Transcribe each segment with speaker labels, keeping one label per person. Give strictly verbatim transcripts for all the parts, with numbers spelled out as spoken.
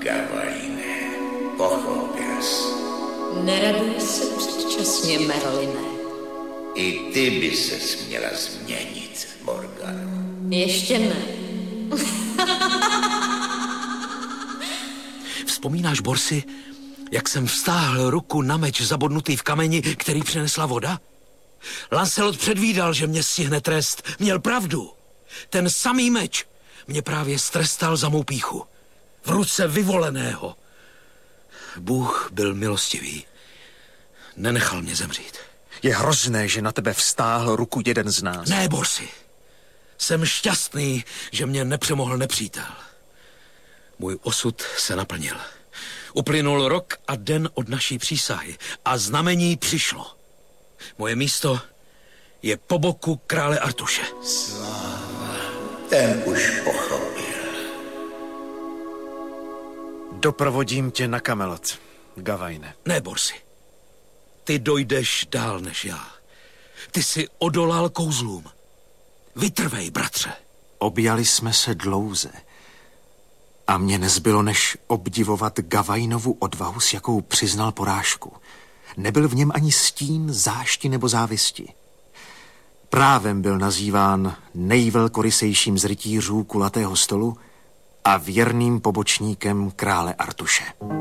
Speaker 1: Gavajne, pochopil jsi.
Speaker 2: Neraduj se předčasně, Merline.
Speaker 1: I ty by ses měla změnit, Morgano.
Speaker 2: Ještě ne.
Speaker 3: Vzpomínáš, Borsi, jak jsem vztáhl ruku na meč zabodnutý v kameni, který přinesla voda? Lancelot předvídal, že mě stihne trest. Měl pravdu. Ten samý meč mě právě strestal za mou pýchu. V ruce vyvoleného. Bůh byl milostivý. Nenechal mě zemřít.
Speaker 4: Je hrozné, že na tebe vztáhl ruku jeden z nás.
Speaker 3: Ne, Borsi. Jsem šťastný, že mě nepřemohl nepřítel. Můj osud se naplnil. Uplynul rok a den od naší přísahy a znamení přišlo. Moje místo je po boku krále Artuše.
Speaker 1: Sláva, ten už pochopil.
Speaker 4: Doprovodím tě na Kamelot, Gavajne.
Speaker 3: Ne, Borsi. Ty dojdeš dál než já. Ty jsi odolal kouzlům. Vytrvej, bratře.
Speaker 4: Objali jsme se dlouze. A mně nezbylo, než obdivovat Gavajnovu odvahu, s jakou přiznal porážku. Nebyl v něm ani stín zášti nebo závisti. Právem byl nazýván nejvelkorysejším z rytířů kulatého stolu a věrným pobočníkem krále Artuše.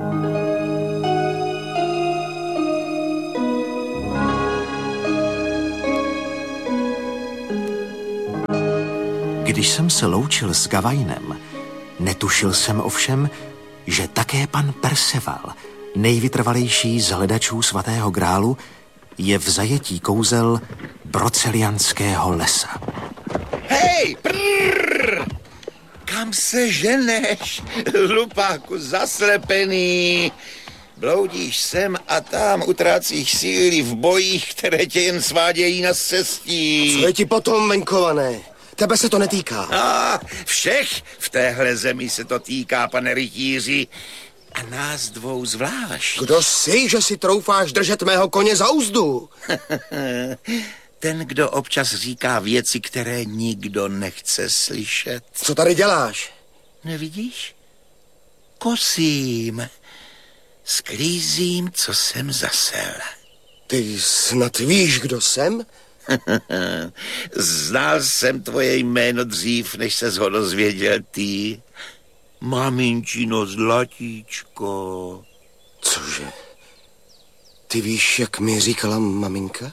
Speaker 4: Když jsem se loučil s Gavajnem, netušil jsem ovšem, že také pan Perceval, nejvytrvalejší z hledačů svatého grálu, je v zajetí kouzel brocelianského lesa.
Speaker 1: Hej, prrr! Kam se ženeš, hlupáku zaslepený? Bloudíš sem a tam, utrácíš síly v bojích, které tě jen svádějí na cestí.
Speaker 5: Co je ti potom, venkované? Tebe se to netýká.
Speaker 1: A všech v téhle zemi se to týká, pane rytíři. A nás dvou zvlášť.
Speaker 5: Kdo jsi, že si troufáš držet mého koně za uzdu?
Speaker 1: Ten, kdo občas říká věci, které nikdo nechce slyšet.
Speaker 5: Co tady děláš?
Speaker 1: Nevidíš? Kosím. Sklízím, co jsem zasel.
Speaker 5: Ty snad víš, kdo jsem?
Speaker 1: Znal jsem tvoje jméno dřív, než ses ho dozvěděl ty. Maminčino zlatíčko.
Speaker 5: Cože? Ty víš, jak mi říkala maminka?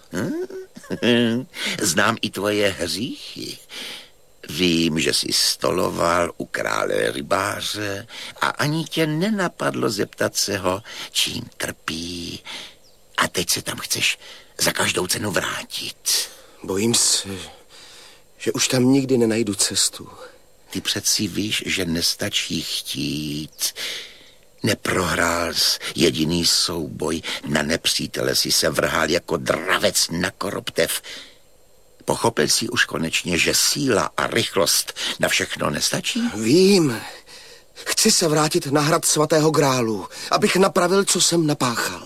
Speaker 1: Znám i tvoje hříchy. Vím, že jsi stoloval u krále rybáře a ani tě nenapadlo zeptat se ho, čím trpí. A teď se tam chceš za každou cenu vrátit.
Speaker 5: Bojím se, že už tam nikdy nenajdu cestu.
Speaker 1: Ty přeci víš, že nestačí chtít. Neprohrál jsi jediný souboj, na nepřítele si se vrhal jako dravec na koroptev. Pochopil jsi už konečně, že síla a rychlost na všechno nestačí?
Speaker 5: Vím. Chci se vrátit na hrad svatého grálu, abych napravil, co jsem napáchal.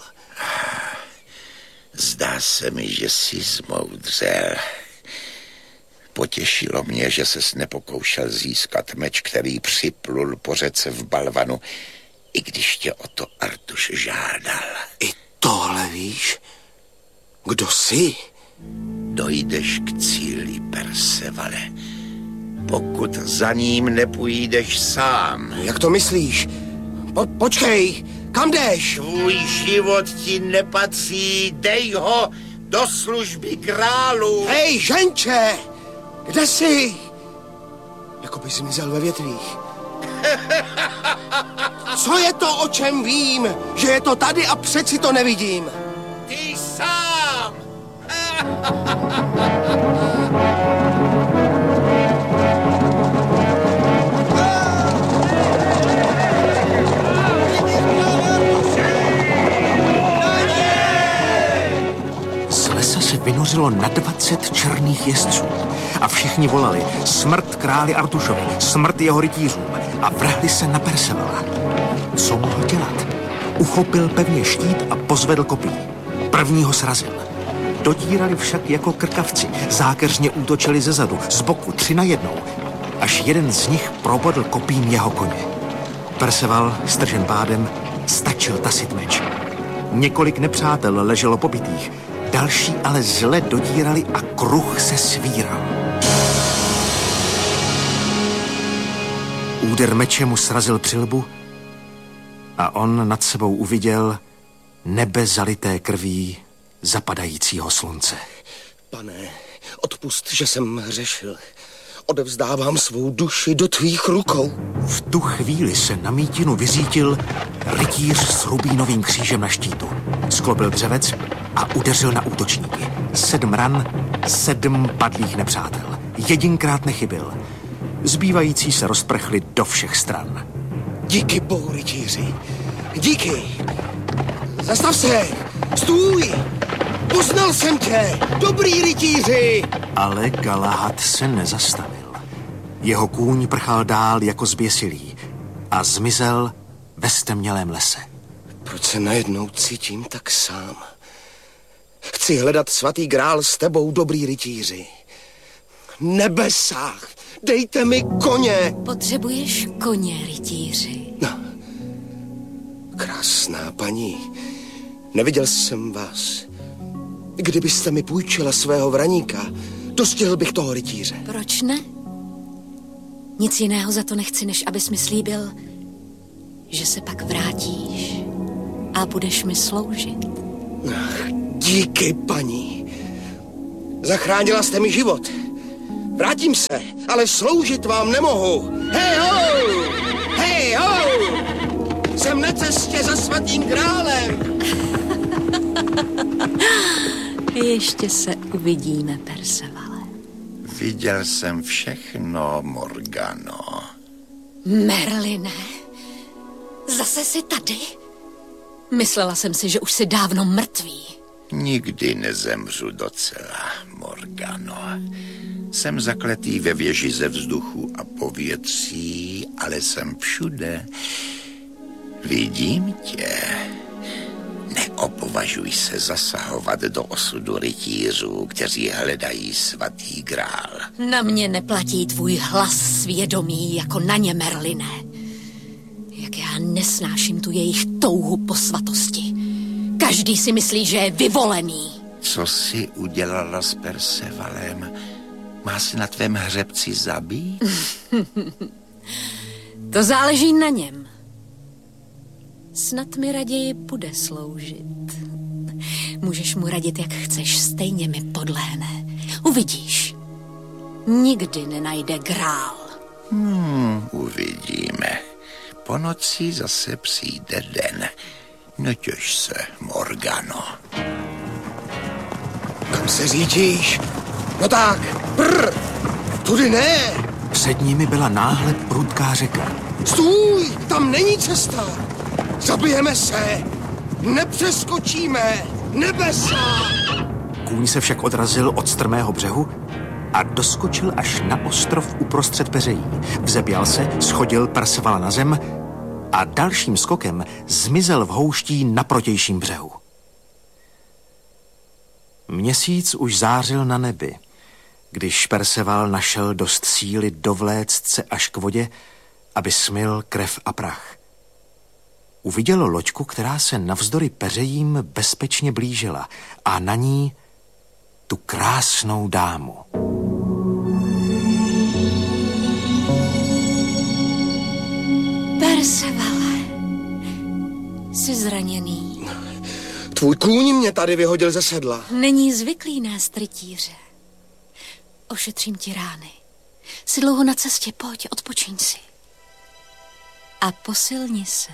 Speaker 1: Zdá se mi, že jsi zmoudřel. Potěšilo mě, že ses nepokoušel získat meč, který připlul po řece v balvanu, i když tě o to Artuš žádal.
Speaker 5: I tohle víš? Kdo jsi?
Speaker 1: Dojdeš k cíli, Percevale, pokud za ním nepůjdeš sám.
Speaker 5: Jak to myslíš? Po, počkej, kam jdeš?
Speaker 1: Tvůj život ti nepatří, dej ho do služby králu.
Speaker 5: Hej, ženče, kde jsi? Jako by zmizel ve větvích. Co je to, o čem vím? Že je to tady a přeci to nevidím.
Speaker 1: Ty sám!
Speaker 4: Z lesa se vynořilo na dvacet černých jezdců a všichni volali smrt králi Artušovi, smrt jeho rytířům a vrhli se na Percevala. Co mohl dělat? Uchopil pevně štít a pozvedl kopí. První ho srazil. Dodírali však jako krkavci, zákeřně útočili zezadu, z boku, tři na jednou, až jeden z nich probodl kopím jeho koně. Perceval, stržen pádem, stačil tasit meč. Několik nepřátel leželo pobitých, další ale zle dodírali a kruh se svíral. Úder meče mu srazil přilbu a on nad sebou uviděl nebe zalité krví zapadajícího slunce.
Speaker 5: Pane, odpusť, že jsem hřešil. Odevzdávám svou duši do tvých rukou.
Speaker 4: V tu chvíli se na mítinu vyřítil rytíř s rubínovým křížem na štítu. Sklopil dřevec a udeřil na útočníky. Sedm ran, sedm padlých nepřátel. Jedinkrát nechybil. Zbývající se rozprchli do všech stran.
Speaker 5: Díky bohu, rytíři. Díky. Zastav se. Stůj. Poznal jsem tě. Dobrý rytíři.
Speaker 4: Ale Galahad se nezastavil. Jeho kůň prchal dál jako zběsilý a zmizel ve stemnělém lese.
Speaker 5: Proč se najednou cítím tak sám? Chci hledat svatý grál s tebou, dobrý rytíři. Nebesách, dejte mi koně.
Speaker 2: Potřebuješ koně, rytíři.
Speaker 5: No, krásná paní, neviděl jsem vás. Kdybyste mi půjčila svého vraníka, dostihl bych toho rytíře.
Speaker 2: Proč ne? Nic jiného za to nechci, než abys mi slíbil, že se pak vrátíš a budeš mi sloužit.
Speaker 5: Ach, díky, paní. Zachránila jste mi život. Vrátím se, ale sloužit vám nemohu. Hej ho! Hej ho! Jsem na cestě za svatým králem.
Speaker 2: Ještě se uvidíme, Percevale.
Speaker 1: Viděl jsem všechno, Morgano.
Speaker 2: Merline, zase jsi tady? Myslela jsem si, že už jsi dávno mrtvý.
Speaker 1: Nikdy nezemřu docela, Morgano. Jsem zakletý ve věži ze vzduchu a povětří, ale jsem všude. Vidím tě. Neopovažuj se zasahovat do osudu rytířů, kteří hledají svatý grál.
Speaker 2: Na mě neplatí tvůj hlas svědomí jako na ně, Merline. Jak já nesnáším tu jejich touhu po svatosti. Každý si myslí, že je vyvolený.
Speaker 1: Co jsi udělala s Percevalem? Má se na tvém hřebci zabít?
Speaker 2: To záleží na něm. Snad mi raději bude sloužit. Můžeš mu radit, jak chceš, stejně mi podlehne. Uvidíš. Nikdy nenajde grál.
Speaker 1: Hmm, uvidíme. Po noci zase přijde den. Netěš se, Morgano.
Speaker 5: Kam se řídíš? No tak, prr, tudy ne.
Speaker 4: Před nimi byla náhle prudká řeka.
Speaker 5: Stůj, tam není cesta. Zabijeme se. Nepřeskočíme. Nebesa.
Speaker 4: Kůň se však odrazil od strmého břehu a doskočil až na ostrov uprostřed peřejí. Vzepěl se, schodil Percevala na zem a dalším skokem zmizel v houští na protějším břehu. Měsíc už zářil na nebi, když Perceval našel dost síly dovléct se až k vodě, aby smyl krev a prach. Uviděl loďku, která se navzdory peřejím bezpečně blížila a na ní tu krásnou dámu.
Speaker 2: Percevale, jsi zraněný.
Speaker 5: Tvůj kůň mě tady vyhodil ze sedla.
Speaker 2: Není zvyklý nést rytíře. Ošetřím ti rány. Jsi dlouho na cestě, pojď, odpočiň si. A posilni se.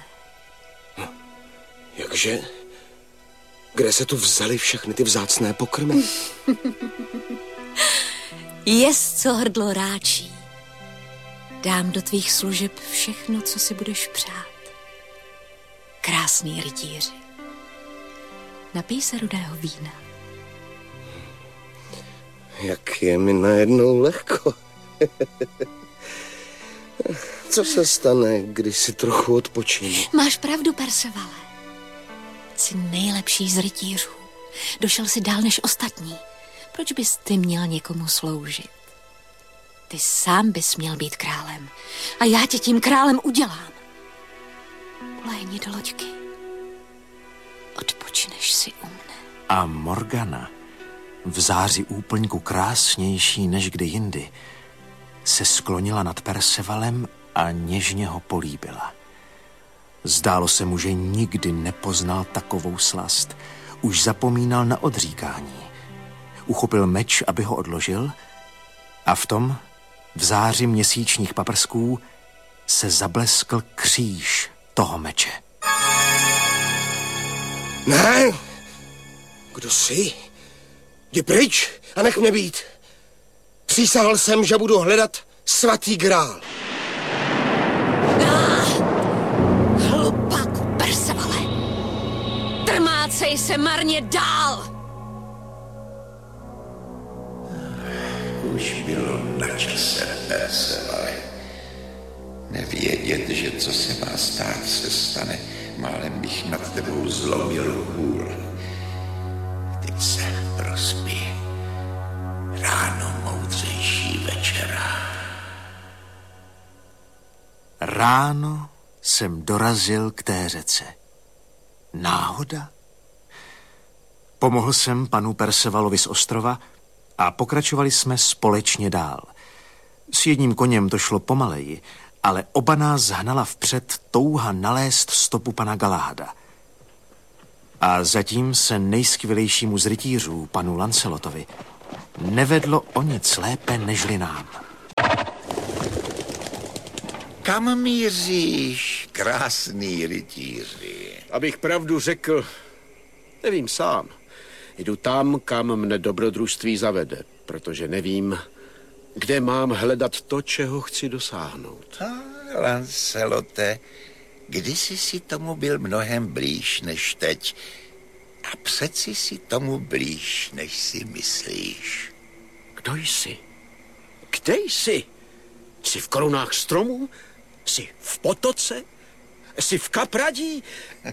Speaker 5: Jakže? Kde se tu vzaly všechny ty vzácné pokrmy?
Speaker 2: Jest, co hrdlo ráčí. Dám do tvých služeb všechno, co si budeš přát. Krásný rytíři. Napij se rudého vína.
Speaker 5: Jak je mi najednou lehko. Co se stane, když si trochu odpočinu?
Speaker 2: Máš pravdu, Percevale. Jsi nejlepší z rytířů. Došel si dál než ostatní. Proč bys ty měl někomu sloužit? Ty sám bys měl být králem. A já tě tím králem udělám. Lehni do loďky. Odpočineš si u mne.
Speaker 4: A Morgana, v záři úplňku krásnější než kdy jindy, se sklonila nad Percevalem a něžně ho políbila. Zdálo se mu, že nikdy nepoznal takovou slast. Už zapomínal na odříkání. Uchopil meč, aby ho odložil, a v tom, v záři měsíčních paprsků, se zableskl kříž toho meče.
Speaker 5: Ne! Kdo jsi? Jdi pryč a nech mě být. Přísahal jsem, že budu hledat svatý grál.
Speaker 2: Ah, hlupáku Percevale! Trmácej se marně dál!
Speaker 1: Už bylo na čase, Percevale. Nevědět, že co se má stát, se stane. Málem bych nad tebou zlomil hůl. Teď se prospí. Ráno moudřejší večera.
Speaker 4: Ráno jsem dorazil k té řece. Náhoda? Pomohl jsem panu Percevalovi z ostrova a pokračovali jsme společně dál. S jedním koněm to šlo pomaleji, ale oba nás hnala vpřed touha nalézt stopu pana Galahada. A zatím se nejskvělejšímu z rytířů, panu Lancelotovi, nevedlo o nic lépe nežli nám.
Speaker 1: Kam míříš, krásný rytíři?
Speaker 6: Abych pravdu řekl, nevím sám. Jdu tam, kam mne dobrodružství zavede, protože nevím, kde mám hledat to, čeho chci dosáhnout.
Speaker 1: Ah, Lancelote, kdysi si tomu byl mnohem blíž než teď. A přeci si tomu blíž, než si myslíš.
Speaker 6: Kdo jsi? Kde jsi? Jsi v korunách stromů? Jsi v potoce? Jsi v kapradí?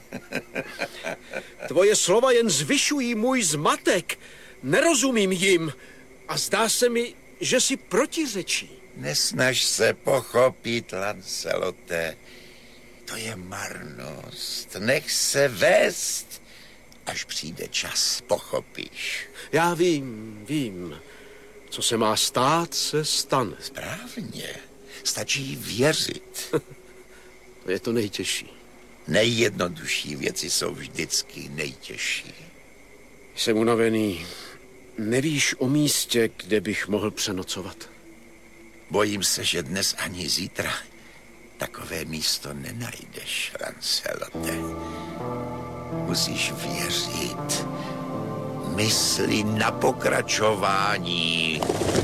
Speaker 6: Tvoje slova jen zvyšují můj zmatek. Nerozumím jim a zdá se mi, že si protiřečí.
Speaker 1: Nesnaž se pochopit, Lancelote. To je marnost. Nech se vést. Až přijde čas, pochopíš.
Speaker 6: Já vím, vím. Co se má stát, se stane.
Speaker 1: Správně. Stačí věřit.
Speaker 6: To je to nejtěžší.
Speaker 1: Nejjednodušší věci jsou vždycky nejtěžší.
Speaker 6: Jsem unavený. Nevíš o místě, kde bych mohl přenocovat?
Speaker 1: Bojím se, že dnes ani zítra takové místo nenajdeš, Lancelote. Musíš věřit. Mysli na pokračování.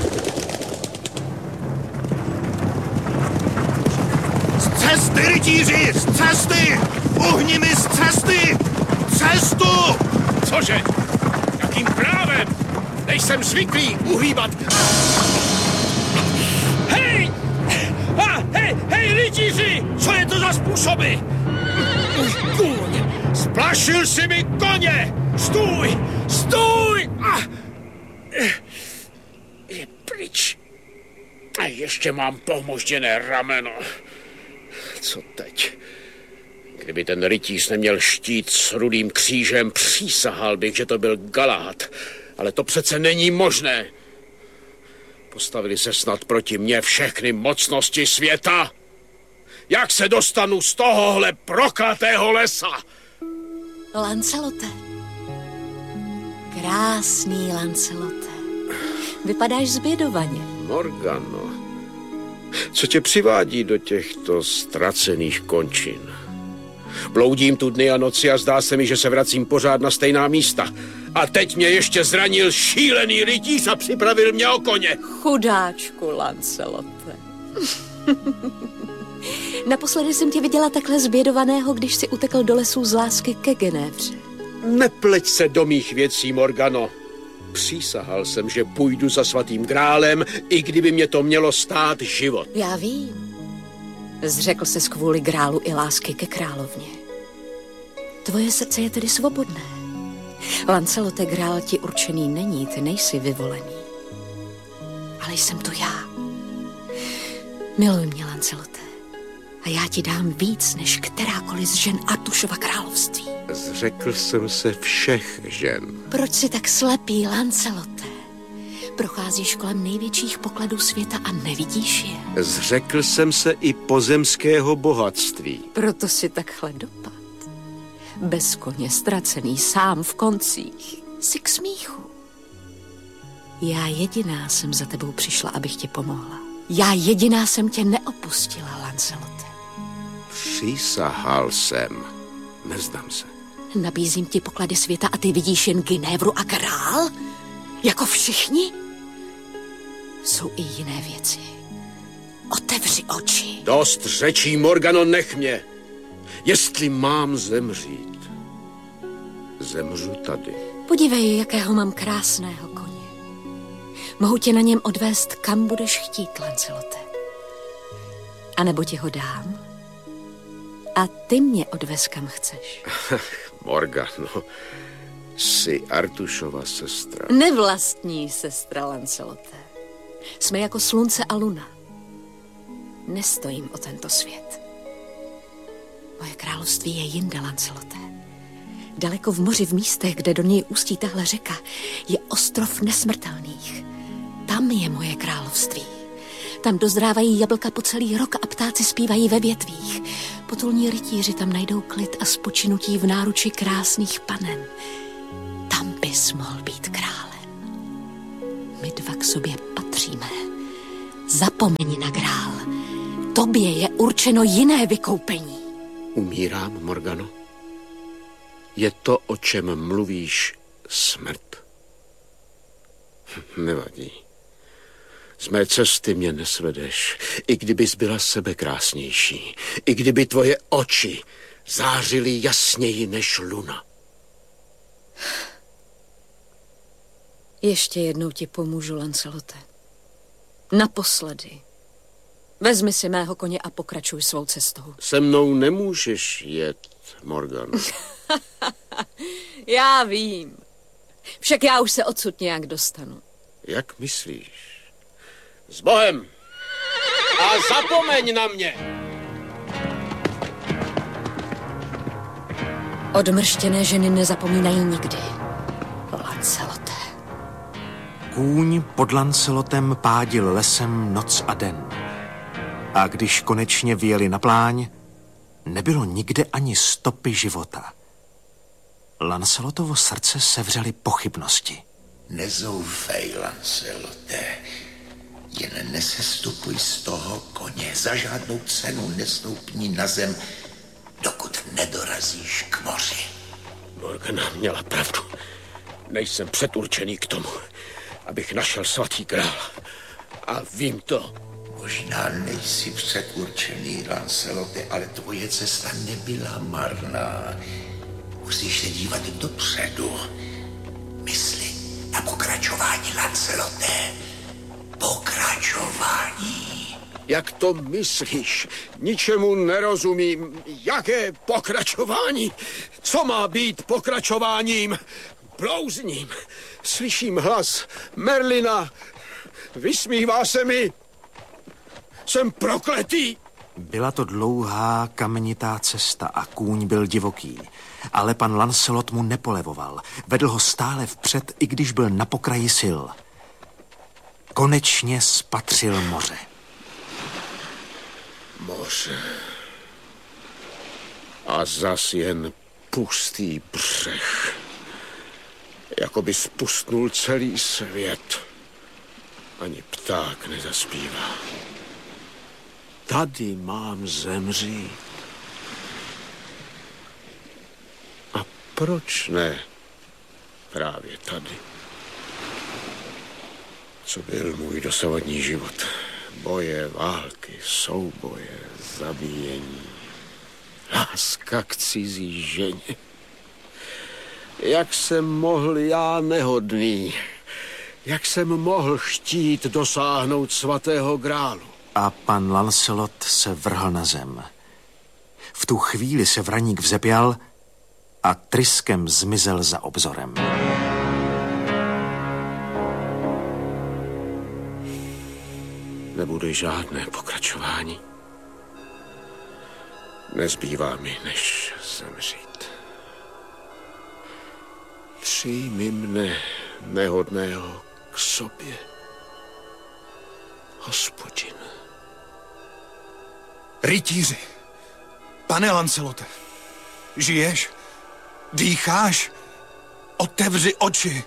Speaker 7: Z cesty, rytíři! Z cesty! Uhni mi z cesty! Cestu!
Speaker 6: Cože? Jakým právem? Nejsem zvyklý uhýbat. Hej! Ha, hej, hej, rytíři! Co je to za způsoby? Kůň! Splašil si mi koně! Stůj! Stůj! Ah! Je pryč. A ještě mám pomožděné rameno. Co teď? Kdyby ten rytíř neměl štít s rudým křížem, přísahal bych, že to byl Galahad. Ale to přece není možné. Postavili se snad proti mně všechny mocnosti světa. Jak se dostanu z tohohle prokletého lesa?
Speaker 2: Lancelote. Krásný Lancelote. Vypadáš zbědovaně.
Speaker 6: Morgano, co tě přivádí do těchto ztracených končin? Bloudím tu dny a noci a zdá se mi, že se vracím pořád na stejná místa. A teď mě ještě zranil šílený rytíř a připravil mě o koně.
Speaker 2: Chudáčku, Lancelote. Naposledy jsem tě viděla takhle zbědovaného, když si utekl do lesů z lásky ke Genévře.
Speaker 6: Nepleť se do mých věcí, Morgano. Přísahal jsem, že půjdu za svatým grálem, i kdyby mě to mělo stát život.
Speaker 2: Já vím. Zřekl ses kvůli grálu i lásky ke královně. Tvoje srdce je tedy svobodné. Lancelote, grál ti určený není, ty nejsi vyvolený. Ale jsem to já. Miluj mě, Lancelote. A já ti dám víc, než kterákoliv z žen Artušova království.
Speaker 6: Zřekl jsem se všech žen.
Speaker 2: Proč jsi tak slepý, Lancelote? Procházíš kolem největších pokladů světa a nevidíš je.
Speaker 6: Zřekl jsem se i pozemského bohatství.
Speaker 2: Proto si takhle dopad. Bez koně ztracený, sám v koncích. Jsi k smíchu. Já jediná jsem za tebou přišla, abych ti pomohla. Já jediná jsem tě neopustila, Lancelote.
Speaker 6: Přísahal jsem. Nezdám se.
Speaker 2: Nabízím ti poklady světa a ty vidíš jen Gynévru a král? Jako všichni? Jsou i jiné věci. Otevři oči.
Speaker 6: Dost řečí, Morgano, nech mě. Jestli mám zemřít, zemřu tady.
Speaker 2: Podívej, jakého mám krásného koně. Mohu tě na něm odvést, kam budeš chtít, Lancelote. A nebo ti ho dám a ty mě odvez, kam chceš.
Speaker 6: Morgano, jsi Artušova sestra.
Speaker 2: Nevlastní sestra, Lancelote. Jsme jako slunce a luna. Nestojím o tento svět. Moje království je jinde, Lancelote. Daleko v moři, v místech, kde do něj ústí tahle řeka, je ostrov nesmrtelných. Tam je moje království. Tam dozrávají jablka po celý rok a ptáci zpívají ve větvích. Potulní rytíři tam najdou klid a spočinutí v náruči krásných panen. Tam bys mohl být králem. My dva k sobě patříme. Zapomeň na grál. Tobě je určeno jiné vykoupení.
Speaker 6: Umírám, Morgano? Je to, o čem mluvíš, smrt? Nevadí. Z mé cesty mě nesvedeš, i kdybys byla sebekrásnější, i kdyby tvoje oči zářily jasněji než luna.
Speaker 2: Ještě jednou ti pomůžu, Lancelote. Naposledy. Vezmi si mého koně a pokračuj svou cestou.
Speaker 6: Se mnou nemůžeš jet, Morgan.
Speaker 2: Já vím. Však já už se odsud nějak dostanu.
Speaker 6: Jak myslíš? S Bohem! A zapomeň na mě!
Speaker 2: Odmrštěné ženy nezapomínají nikdy. Lancelote.
Speaker 4: Kůň pod Lancelotem pádil lesem noc a den. A když konečně vyjeli na pláň, nebylo nikde ani stopy života. Lancelotovo srdce sevřely pochybnosti.
Speaker 1: Nezoufej, Lancelote. Jen nesestupuj z toho koně. Za žádnou cenu nestoupni na zem, dokud nedorazíš k moři.
Speaker 6: Morgana měla pravdu. Nejsem předurčený k tomu, abych našel svatý král. A vím to.
Speaker 1: Možná nejsi předurčený, Lancelote, ale tvoje cesta nebyla marná. Musíš se dívat dopředu. Mysli na pokračování, Lancelote. Pokračování.
Speaker 6: Jak to myslíš? Ničemu nerozumím. Jaké pokračování? Co má být pokračováním? Blouzním. Slyším hlas Merlina. Vysmívá se mi. Jsem prokletý.
Speaker 4: Byla to dlouhá kamenitá cesta a kůň byl divoký. Ale pan Lancelot mu nepolevoval. Vedl ho stále vpřed, i když byl na pokraji sil. Konečně spatřil moře.
Speaker 6: Moře. A zas jen pustý břeh. Jako by spustnul celý svět. Ani pták nezaspívá. Tady mám zemřít. A proč ne právě tady? Co byl můj dosavadní život? Boje, války, souboje, zabíjení. Láska k cizí ženě. Jak jsem mohl já nehodný? Jak jsem mohl chtít dosáhnout svatého grálu?
Speaker 4: A pan Lancelot se vrhl na zem. V tu chvíli se vraník vzepěl a tryskem zmizel za obzorem.
Speaker 6: Nebude žádné pokračování. Nezbývá mi, než zemřít. Přijmi mne, nehodného, k sobě, Hospodin.
Speaker 7: Rytíři, pane Lancelote, žiješ? Dýcháš? Otevři oči.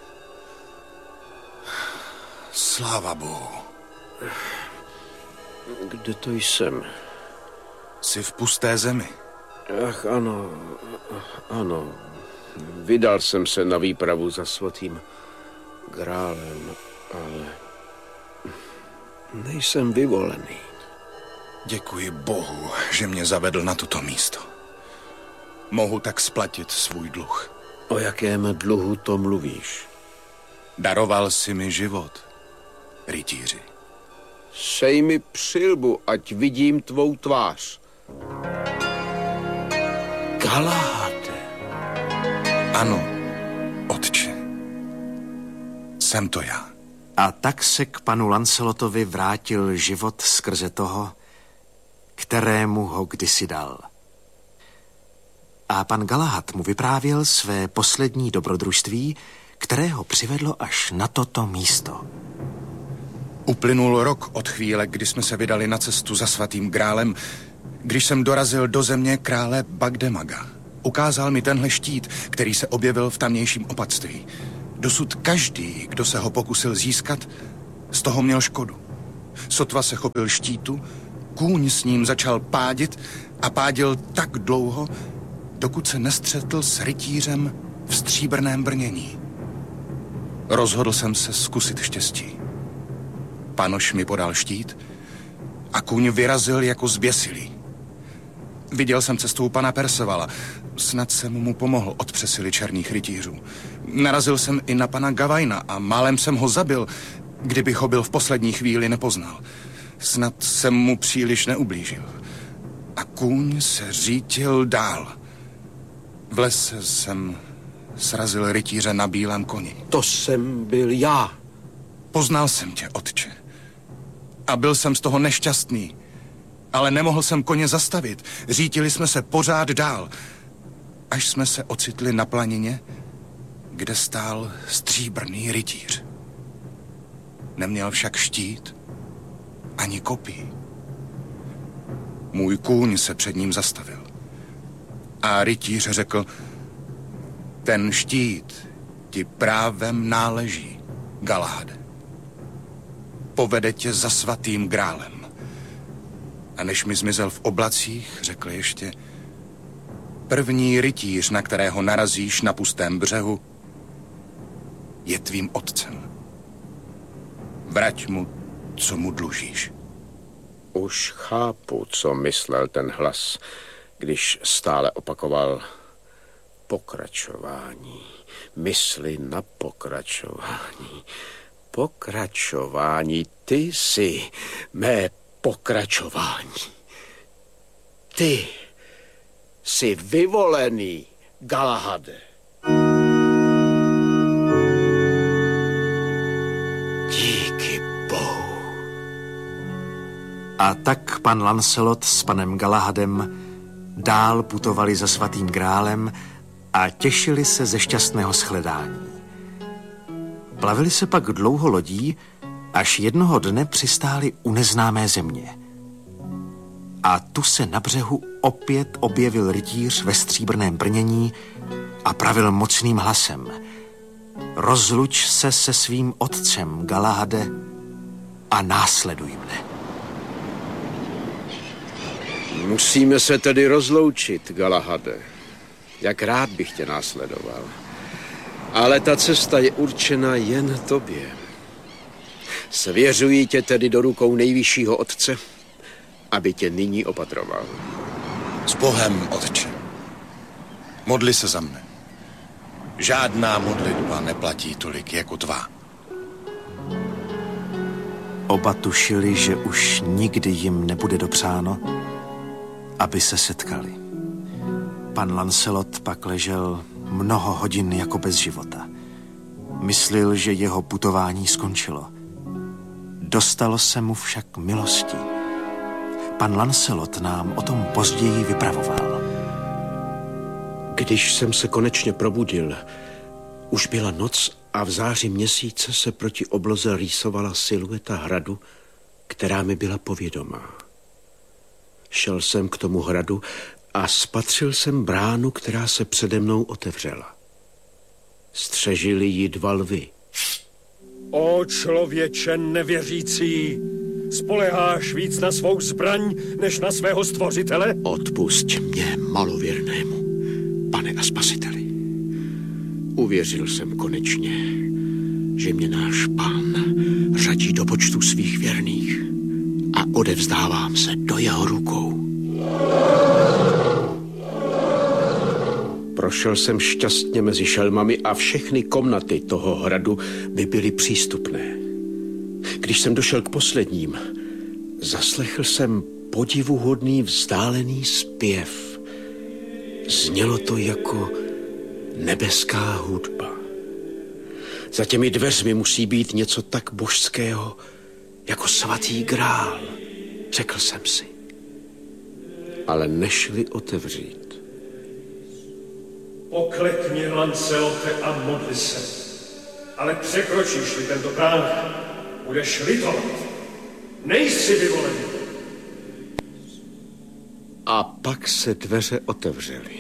Speaker 7: Sláva Bohu.
Speaker 6: Kde to jsem?
Speaker 7: Jsi v pusté zemi.
Speaker 6: Ach, ano, ano. Vydal jsem se na výpravu za svatým grálem, ale nejsem vyvolený.
Speaker 7: Děkuji Bohu, že mě zavedl na toto místo. Mohu tak splatit svůj dluh.
Speaker 6: O jakém dluhu to mluvíš?
Speaker 7: Daroval si mi život, rytíři.
Speaker 6: Sej mi přilbu, ať vidím tvou tvář. Galahade.
Speaker 7: Ano, otče. Jsem to já.
Speaker 4: A tak se k panu Lancelotovi vrátil život skrze toho, kterému ho kdysi dal. A pan Galahad mu vyprávěl své poslední dobrodružství, které ho přivedlo až na toto místo.
Speaker 7: Uplynul rok od chvíle, kdy jsme se vydali na cestu za svatým grálem, když jsem dorazil do země krále Bagdemaga. Ukázal mi tenhle štít, který se objevil v tamnějším opatství. Dosud každý, kdo se ho pokusil získat, z toho měl škodu. Sotva se chopil štítu, kůň s ním začal pádit a pádil tak dlouho, dokud se nestřetl s rytířem v stříbrném brnění. Rozhodl jsem se zkusit štěstí. Panoš mi podal štít a kůň vyrazil jako zběsilý. Viděl jsem cestou pana Percevala. Snad jsem mu pomohl od přesily černých rytířů. Narazil jsem i na pana Gavajna a málem jsem ho zabil, kdybych ho byl v poslední chvíli nepoznal. Snad jsem mu příliš neublížil. A kůň se řítil dál. V lese jsem srazil rytíře na bílém koni.
Speaker 6: To jsem byl já.
Speaker 7: Poznal jsem tě, otče. A byl jsem z toho nešťastný. Ale nemohl jsem koně zastavit. Řítili jsme se pořád dál, až jsme se ocitli na planině, kde stál stříbrný rytíř. Neměl však štít ani kopí. Můj kůň se před ním zastavil. A rytíř řekl, ten štít ti právem náleží, Galahade. Povede tě za svatým grálem. A než mi zmizel v oblacích, řekl ještě, první rytíř, na kterého narazíš na pustém břehu, je tvým otcem. Vrať mu, co mu dlužíš.
Speaker 6: Už chápu, co myslel ten hlas, když stále opakoval pokračování. Mysli na pokračování. Pokračování, ty jsi mé pokračování. Ty jsi vyvolený, Galahade. Díky Bohu.
Speaker 4: A tak pan Lancelot s panem Galahadem dál putovali za svatým grálem a těšili se ze šťastného shledání. Plavili se pak dlouho lodí, až jednoho dne přistáli u neznámé země. A tu se na břehu opět objevil rytíř ve stříbrném brnění a pravil mocným hlasem. Rozluč se se svým otcem, Galahade, a následuj mne.
Speaker 6: Musíme se tedy rozloučit, Galahade. Jak rád bych tě následoval. Ale ta cesta je určena jen tobě. Svěřuji tě tedy do rukou nejvyššího otce, aby tě nyní opatroval.
Speaker 7: S Bohem, otče. Modli se za mne. Žádná modlitba neplatí tolik jako tvá.
Speaker 4: Oba tušili, že už nikdy jim nebude dopřáno, aby se setkali. Pan Lancelot pak ležel mnoho hodin jako bez života. Myslil, že jeho putování skončilo. Dostalo se mu však milosti. pan Lancelot nám o tom později vypravoval.
Speaker 6: Když jsem se konečně probudil, už byla noc a v záři měsíce se proti obloze rýsovala silueta hradu, která mi byla povědomá. Šel jsem k tomu hradu a spatřil jsem bránu, která se přede mnou otevřela. Střežili ji dva lvy.
Speaker 8: O člověče nevěřící, spoléháš víc na svou zbraň, než na svého stvořitele?
Speaker 6: Odpusť mě, malověrnému, pane a spasiteli. Uvěřil jsem konečně, že mě náš pán řadí do počtu svých věrných a odevzdávám se do jeho rukou. Prošel jsem šťastně mezi šelmami a všechny komnaty toho hradu by byly přístupné. Když jsem došel k posledním, zaslechl jsem podivuhodný vzdálený zpěv. Znělo to jako nebeská hudba. Za těmi dveřmi musí být něco tak božského, jako svatý grál, řekl jsem si. Ale nešli otevřít.
Speaker 8: Poklekni, Lancelote, a modli se. Ale překročíš-li tento práh, budeš litovat. Nejsi vyvolený.
Speaker 6: A pak se dveře otevřely.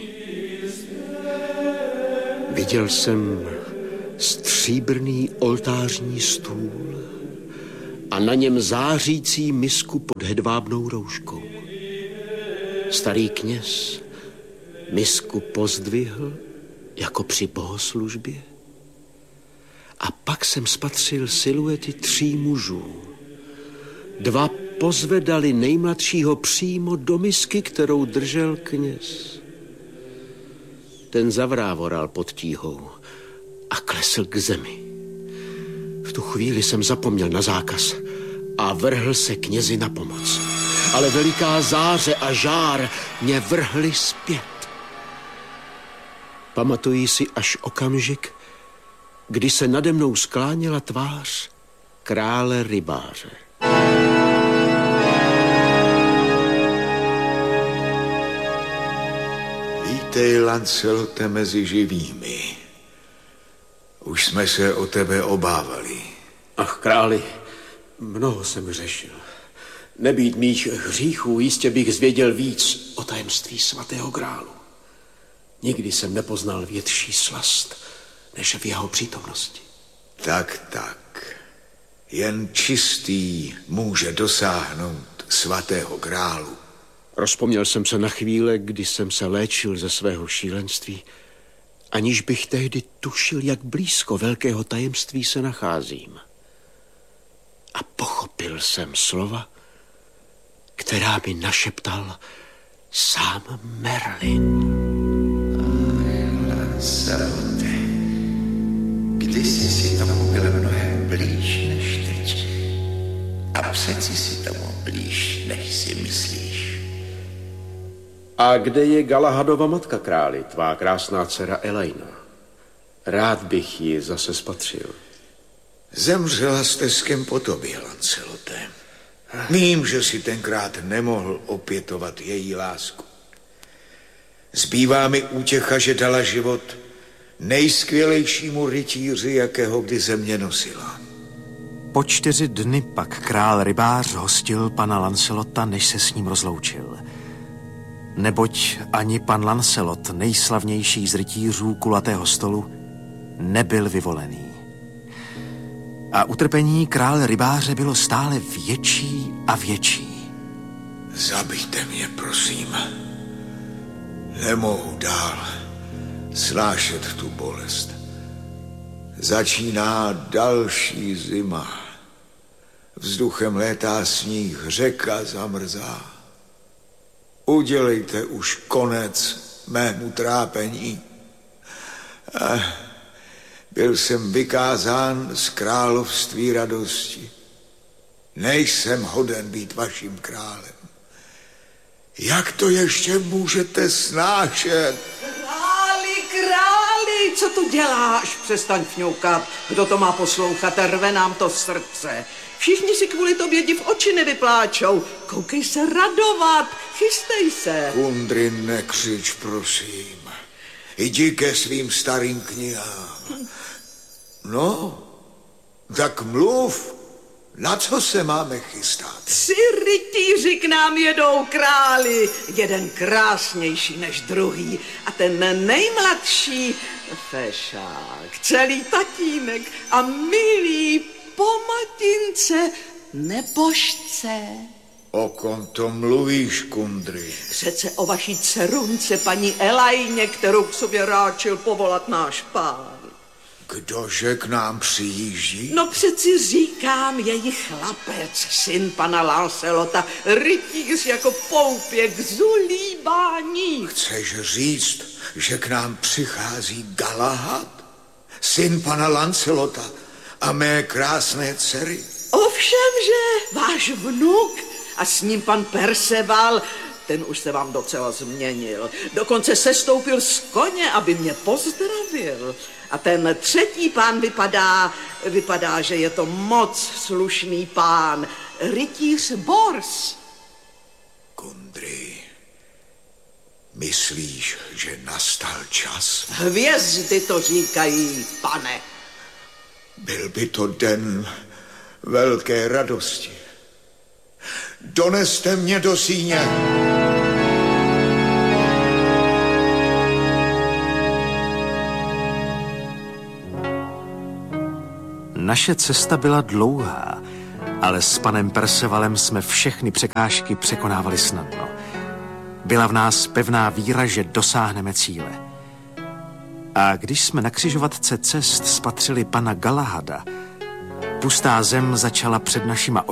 Speaker 6: Viděl jsem stříbrný oltářní stůl a na něm zářící misku pod hedvábnou rouškou. Starý kněz misku pozdvihl jako při bohoslužbě a pak jsem spatřil siluety tří mužů. Dva pozvedali nejmladšího přímo do misky, kterou držel kněz. Ten zavrávoral pod tíhou a klesl k zemi. V tu chvíli jsem zapomněl na zákaz a vrhl se knězi na pomoc. Ale veliká záře a žár mě vrhly zpět. Pamatuji si až okamžik, kdy se nade mnou skláněla tvář krále rybáře.
Speaker 9: Vítej, Lancelote, mezi živými. Už jsme se o tebe obávali.
Speaker 6: Ach, králi, mnoho jsem řešil. Nebýt mých hříchů, jistě bych zvěděl víc o tajemství svatého grálu. Nikdy jsem nepoznal větší slast, než v jeho přítomnosti.
Speaker 9: Tak, tak. Jen čistý může dosáhnout svatého grálu.
Speaker 6: Rozpomněl jsem se na chvíle, kdy jsem se léčil ze svého šílenství, aniž bych tehdy tušil, jak blízko velkého tajemství se nacházím. A pochopil jsem slova, která mi našeptal sám Merlin.
Speaker 1: Lancelote, kdysi si tomu byl mnohem blíž než teď. A přeci si tomu blíž, než si myslíš.
Speaker 6: A kde je Galahadova matka, králi, tvá krásná dcera Elaina? Rád bych ji zase spatřil.
Speaker 9: Zemřela s teskem po tobě, Lancelote. Vím, že si tenkrát nemohl opětovat její lásku. Zbývá mi útěcha, že dala život nejskvělejšímu rytíři, jakého kdy země nosila.
Speaker 4: Po čtyři dny pak král rybář hostil pana Lancelota, než se s ním rozloučil. Neboť ani pan Lancelot, nejslavnější z rytířů kulatého stolu, nebyl vyvolený. A utrpení krále rybáře bylo stále větší a větší.
Speaker 9: Zabijte mě, prosím. Nemohu dál snášet tu bolest. Začíná další zima. Vzduchem létá sníh, řeka zamrzá. Udělejte už konec mému trápení. Eh, byl jsem vykázán z království radosti. Nejsem hoden být vaším králem. Jak to ještě můžete snášet?
Speaker 10: Králi, králi, co tu děláš? Přestaň fňoukat. Kdo to má poslouchat? Rve nám to srdce. Všichni si kvůli tobě div oči nevypláčou. Koukej se radovat, chystej se.
Speaker 9: Kundry, nekřič, prosím. Jdi ke svým starým knihám. No, tak mluv. Na co se máme chystat?
Speaker 10: Tři rytíři k nám jedou, králi. Jeden krásnější než druhý. A ten nejmladší, fešák, celý tatínek a milý po matince nebožce.
Speaker 9: O kom to mluvíš, Kundry?
Speaker 10: Přece o vaší dcerunce, paní Elajně, kterou k sobě ráčil povolat náš pán.
Speaker 9: Kdože k nám přijíždí?
Speaker 10: No přeci říkám, její chlapec, syn pana Lancelota, rytíř jako poupě k zulíbání.
Speaker 9: Chceš říct, že k nám přichází Galahad, syn pana Lancelota a mé krásné dcery?
Speaker 10: Ovšem, že váš vnuk a s ním pan Perceval, ten už se vám docela změnil. Dokonce sestoupil z koně, aby mě pozdravil. A ten třetí pán vypadá, vypadá, že je to moc slušný pán, rytíř Bors.
Speaker 9: Kundry, myslíš, že nastal čas?
Speaker 10: Hvězdy to říkají, pane.
Speaker 9: Byl by to den velké radosti. Doneste mě do síně.
Speaker 4: Naše cesta byla dlouhá, ale s panem Percevalem jsme všechny překážky překonávali snadno. Byla v nás pevná víra, že dosáhneme cíle. A když jsme na křižovatce cest spatřili pana Galahada, pustá zem začala před našima